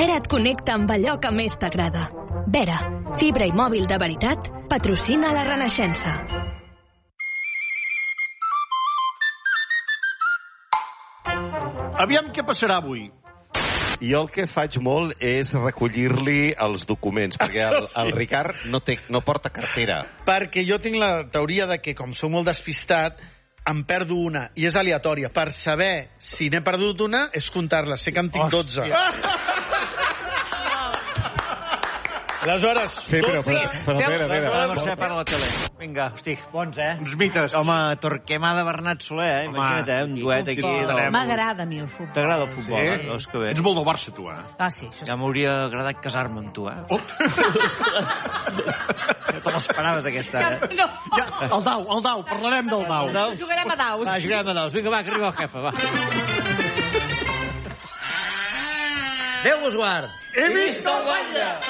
Vera et connecta amb allò que més t'agrada. Vera, fibra i mòbil de veritat, patrocina la Renaixença. Aviam què passarà avui. Jo el que faig molt és recollir-li els documents, perquè el Ricard no porta cartera. Perquè jo tinc la teoria de que, com sou molt despistat, em perdo una, i és aleatòria. Per saber si n'he perdut una, és comptar-la. Sé que en tinc 12. Aleshores, Sí, però Pere. Mercè, para la tele. Vinga, hosti, bons, uns mites. Home, Torquemada, Bernat Soler, imagina't, un duet aquí. M'agrada a mi el futbol. T'agrada el futbol, eh? Doncs que bé. Ets molt del Barça, tu, eh? Ah, sí, això sí. Ja m'hauria agradat casar-me amb tu, eh? No te l'esperaves, aquesta, eh? No. Ja, el dau, parlarem del dau. Jugarem a daus. Va, jugarem a daus. Vinga, va, que arriba el jefe, va. Déu vos guard. He vist el batlle!